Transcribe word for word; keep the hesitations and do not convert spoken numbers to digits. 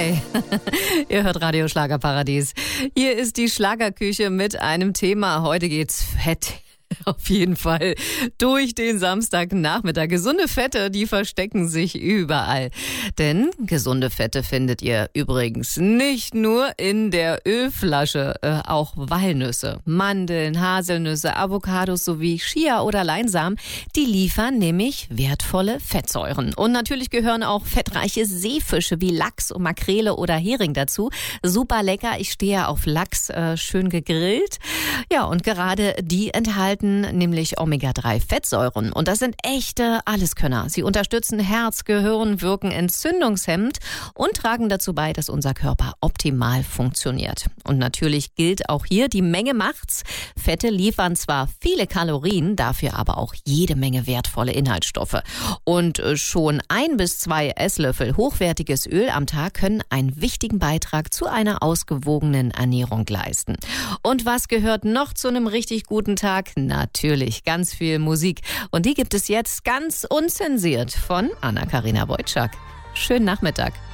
Hi, ihr hört Radio Schlagerparadies. Hier ist die Schlagerküche mit einem Thema. Heute geht's fett. Auf jeden Fall durch den Samstagnachmittag. Gesunde Fette, die verstecken sich überall. Denn gesunde Fette findet ihr übrigens nicht nur in der Ölflasche. Äh, auch Walnüsse, Mandeln, Haselnüsse, Avocados sowie Chia- oder Leinsamen, die liefern nämlich wertvolle Fettsäuren. Und natürlich gehören auch fettreiche Seefische wie Lachs, Makrele oder Hering dazu. Super lecker. Ich stehe ja auf Lachs, äh, schön gegrillt. Ja, und gerade die enthalten nämlich Omega drei Fettsäuren. Und das sind echte Alleskönner. Sie unterstützen Herz, Gehirn, wirken entzündungshemmend und tragen dazu bei, dass unser Körper optimal funktioniert. Und natürlich gilt auch hier, die Menge macht's. Fette liefern zwar viele Kalorien, dafür aber auch jede Menge wertvolle Inhaltsstoffe. Und schon ein bis zwei Esslöffel hochwertiges Öl am Tag können einen wichtigen Beitrag zu einer ausgewogenen Ernährung leisten. Und was gehört noch zu einem richtig guten Tag? Natürlich ganz viel Musik. Und die gibt es jetzt ganz unzensiert von Anna-Karina Wojcik. Schönen Nachmittag.